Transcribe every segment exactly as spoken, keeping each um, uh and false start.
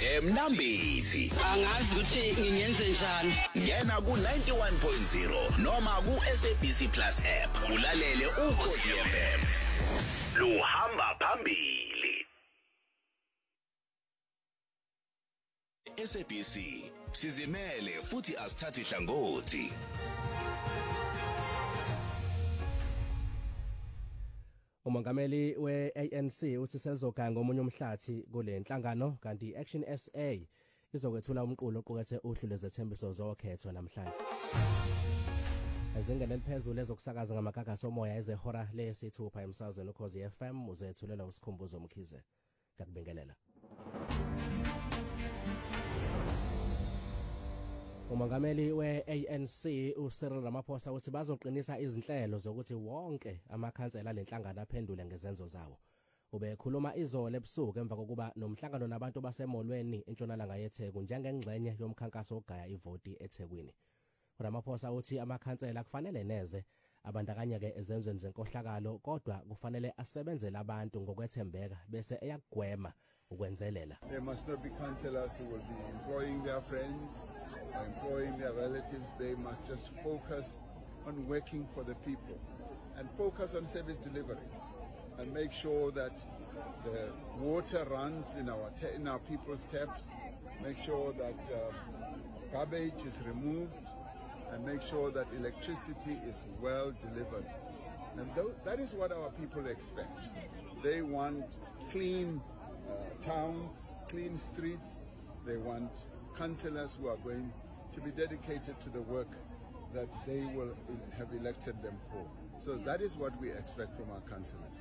emnambithi Angazi ukuthi ngingenze njani. ngena ku ninety-one point zero noma ku S A B C Plus app ulalele ukhozi F M luhamba phambili. S A B C sizimele futhi asithathi hlangothi. Umongameli we-A N C uthi selizoganga omunye umhlathi kule nhlangano kanti i-Action S A izokwethula umqulo oqukethe uhlu lwezethembiso zokhetho namhlanje. Ezingeni eliphezulu ezokusakaza ngamagagasi omoya ezehora lesithupha emsazweni ukhozi F M uzethulelwa usikhumbuzo Mkhize. Ngakubingelela. Umongameli we-A N C uCyril Ramaphosa uthi bazoqinisa izinhlelo zokuthi wonke amakhansela lenhlangano aphendule ngezenzo zawo. Ubekhuluma izolo ebusuku emva kokuba nomhlangano nabantu basemolweni entshonalanga yeTheku njengengxenye yomkhankaso ogaya ivoti eThekwini. Ramaphosa uthi amakhansela kufanele neze abandakanyeke ezenzweni zenkohlakalo kodwa kufanele asebenzele abantu ngokwethembeka bese eyagwema ukwenzelela. There must not be councillors who will be employing their friends or employing their relatives. They must just focus on working for the people and focus on service delivery and make sure that the water runs in our ta- in our people's taps, make sure that uh, garbage is removed, and make sure that electricity is well delivered. And th- that is what our people expect. They want clean uh, towns, clean streets. They want councillors who are going to be dedicated to the work that they will have elected them for. So that is what we expect from our councillors.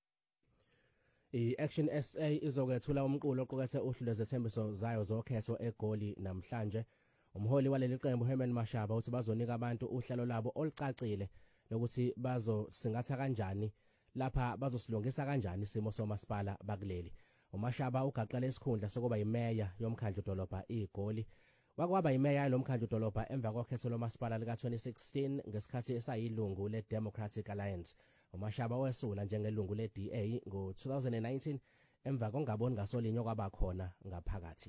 I-Action S A izokwethula umqulo oqukethe uhlu lwezethembiso zayo zokhetho eGoli namhlanje. Umholi waleli qembu Herman Mashaba uthi bazonika abantu uhlelo labo olucacile lokuthi bazosingatha kanjani lapha bazosilungisa kanjani isimo somasipala bakuleli. uMashaba ugaqela isikhundla sokuba imeya yomkhandlu dolobha iGoli. Wakwaba imeya yalomkhandlu dolobha emva kokhetho lomasipala lika twenty sixteen ngesikhathi esayilungu leDemocratic Alliance. uMashaba wesula njengelungu leD A ngo two thousand nineteen emva kongaboni ngasolinyo kwaba khona ngaphakathi.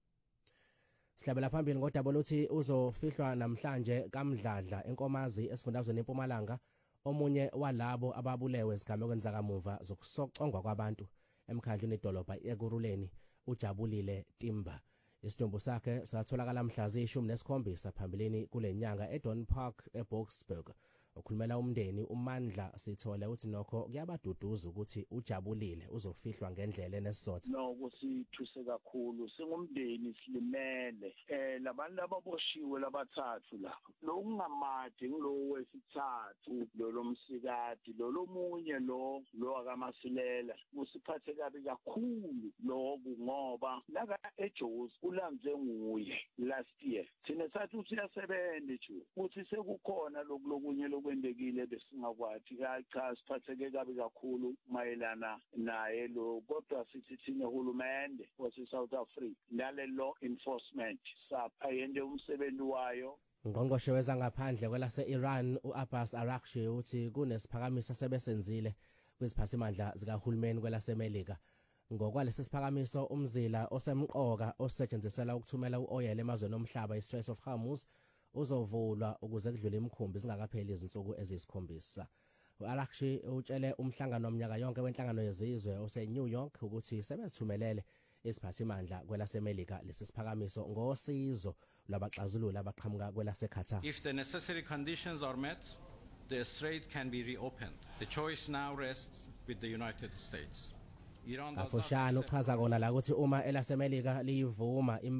Sihlabela phambili ngodaba lokuthi uzofihlwa namhlanje kaMdladla eNkomazi esifundazweni eMpumalanga omunye walabo ababulewe ezigamekweni zakamuva zokusocongwa kwabantu emkhandlweni edolobha eKuruleni uJabulile Timba. Isitombo sakhe satholakala mhla ziyishumi nesikhombisa phambilini kule nyanga eDon Park eBoksburg. Ukhulumela umndeni uMandla sithole uthi nokho kuyabaduduza ukuthi uJabulile uzofihlwa ngendlela enesizotha. No kusithuse kakhulu singumndeni silimele eh labantu ababoshiwe labathathu la lo kungamade ngilo wesithathu lo lomsikati lo lomunye lo lo akamasilela usiphathe kabi kakhulu lo ngoba laka eJozi ulanze nguye last year thina sathi usiyasebenza nje uthi sekukhona lokunye kwendekile besingakwathi cha siphatheke kabi kakhulu mayelana naye lo kodwa sithi thina uhulumende wase South Africa nale law enforcement saphayende umsebenzi wayo. Ngqongqoshe wezangaphandle kwelase Iran uAbbas Araghchi uthi kunesiphakamiso sebesenzile kwiziphathimandla zikahulumeni kwelase Melika. Ngokwalesi siphakamiso umzila osemqoka osetshenziselwa ukuthumela uoil emazweni omhlaba iStrait of Hormuz uzovulwa ukuze kudlule imkhumbi singakapheli izinsuku ezisikhombisa. uAraghchi utshele umhlangano womnyaka yonke wenhlangano yezizwe ose New York ukuthi sebezithumelele isiphathimandla kwelasemelika lesi siphakamiso ngosizo labaxazululi abaqhamuka kwelase Qatar. If the necessary conditions are met, the strait can be reopened. The choice now rests with the United States. Iran does not Afushano uchaza kona la ukuthi uma elasemelika liyivuma